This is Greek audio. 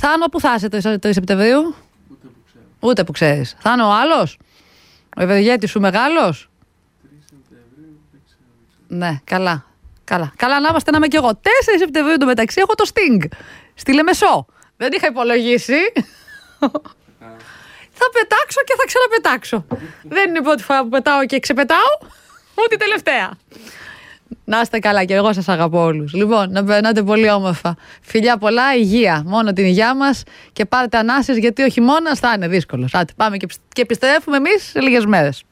Θάνο, πού θα είσαι το Σεπτεμβρίου? Ούτε που ξέρεις. Θα είναι ο άλλος, ο ευεργέτης σου μεγάλος. 3 Σεπτεμβρίου, δεν ξέρω. Ναι, καλά. Καλά να είμαστε, να είμαι κι εγώ. 4 Σεπτεμβρίου το μεταξύ έχω το Sting στη Λεμεσό. Δεν είχα υπολογίσει. Θα πετάξω και θα ξαναπετάξω. Δεν είναι η πρώτη φορά που πετάω και ξεπετάω, ούτε η τελευταία. Να είστε καλά και εγώ σας αγαπώ όλους. Λοιπόν, να περνάτε πολύ όμορφα. Φιλιά πολλά, υγεία. Μόνο την υγεία μας και πάρτε ανάσες, γιατί ο χειμώνας θα είναι δύσκολος. Άτε, πάμε και επιστρέφουμε εμείς σε λίγες μέρες.